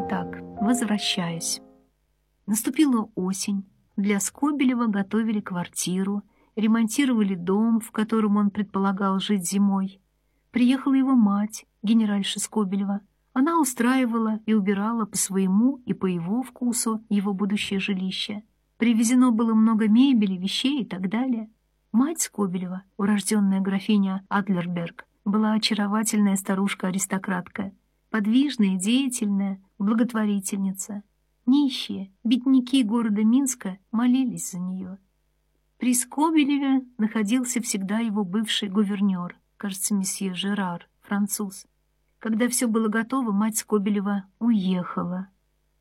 Итак, возвращаюсь. Наступила осень. Для Скобелева готовили квартиру, ремонтировали дом, в котором он предполагал жить зимой. Приехала его мать, генеральша Скобелева. Она устраивала и убирала по своему и по его вкусу его будущее жилище. Привезено было много мебели, вещей и так далее. Мать Скобелева, урожденная графиня Адлерберг, была очаровательная старушка-аристократка, подвижная, деятельная, благотворительница. Нищие, бедняки города Минска молились за нее. При Скобелеве находился всегда его бывший гувернер, кажется, месье Жерар, француз. Когда все было готово, мать Скобелева уехала.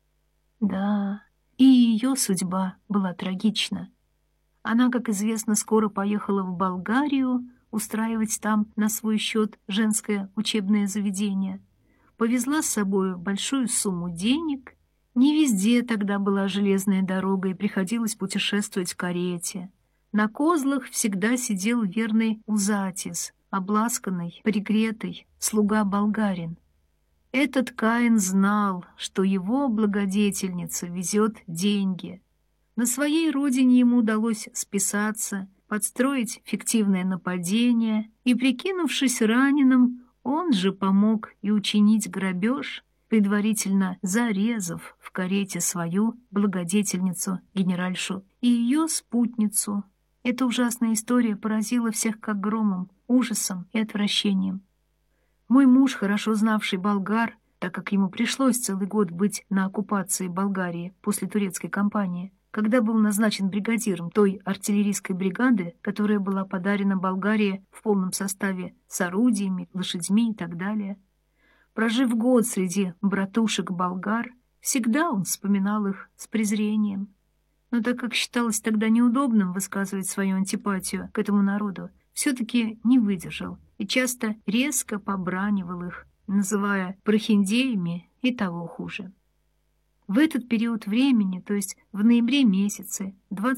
Да, и ее судьба была трагична. Она, как известно, скоро поехала в Болгарию устраивать там на свой счет женское учебное заведение. Повезла с собой большую сумму денег. Не везде тогда была железная дорога, и приходилось путешествовать в карете. На козлах всегда сидел верный Узатис, обласканный, пригретый, слуга-болгарин. Этот Каин знал, что его благодетельница везет деньги. На своей родине ему удалось списаться, подстроить фиктивное нападение, и, прикинувшись раненым, он же помог и учинить грабеж, предварительно зарезав в карете свою благодетельницу, генеральшу, и ее спутницу. Эта ужасная история поразила всех как громом, ужасом и отвращением. Мой муж, хорошо знавший болгар, так как ему пришлось целый год быть на оккупации Болгарии после турецкой кампании, когда был назначен бригадиром той артиллерийской бригады, которая была подарена Болгарии в полном составе с орудиями, лошадьми и так далее. Прожив год среди братушек-болгар, всегда он вспоминал их с презрением. Но так как считалось тогда неудобным высказывать свою антипатию к этому народу, все-таки не выдержал и часто резко побранивал их, называя прохиндеями и того хуже. В этот период времени, то есть в ноябре месяце,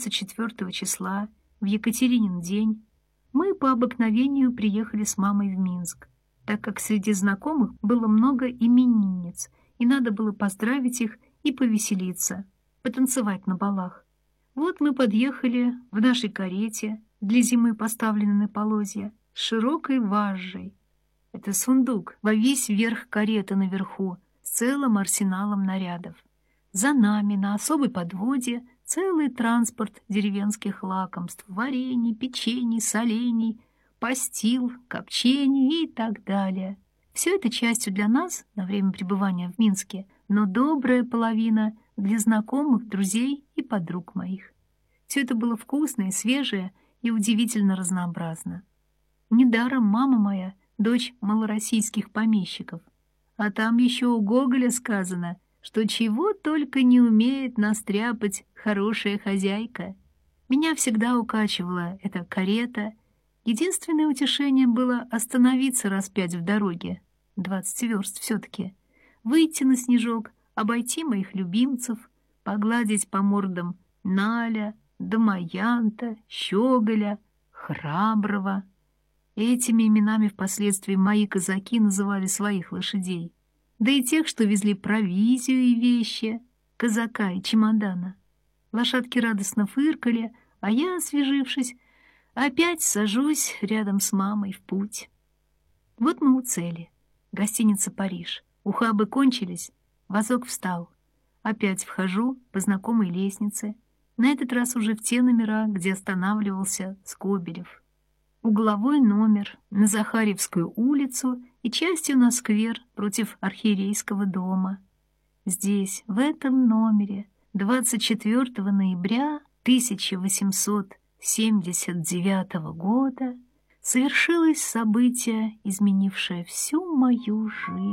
24 числа, в Екатеринин день, мы по обыкновению приехали с мамой в Минск, так как среди знакомых было много именинниц, и надо было поздравить их и повеселиться, потанцевать на балах. Вот мы подъехали в нашей карете, для зимы поставленной на полозья, с широкой вожжей. Это сундук во весь верх кареты наверху, с целым арсеналом нарядов. За нами на особой подводе целый транспорт деревенских лакомств, варений, печений, солений, пастил, копчений и так далее. Все это частью для нас на время пребывания в Минске, но добрая половина для знакомых, друзей и подруг моих. Все это было вкусно и свежее, и удивительно разнообразно. Недаром мама моя — дочь малороссийских помещиков, а там еще у Гоголя сказано, что чего только не умеет настряпать хорошая хозяйка. Меня всегда укачивала эта карета. Единственное утешение было остановиться раз 5 в дороге, 20 верст все-таки, выйти на снежок, обойти моих любимцев, погладить по мордам Наля, Домаянта, Щеголя, Храброго. Этими именами впоследствии мои казаки называли своих лошадей, да и тех, что везли провизию и вещи, казака и чемодана. Лошадки радостно фыркали, а я, освежившись, опять сажусь рядом с мамой в путь. Вот мы у цели. Гостиница «Париж». Ухабы кончились, вазок встал. Опять вхожу по знакомой лестнице, на этот раз уже в те номера, где останавливался Скобелев. Угловой номер на Захарьевскую улицу и частью на сквер против архиерейского дома. Здесь, в этом номере, 24 ноября 1879 года совершилось событие, изменившее всю мою жизнь.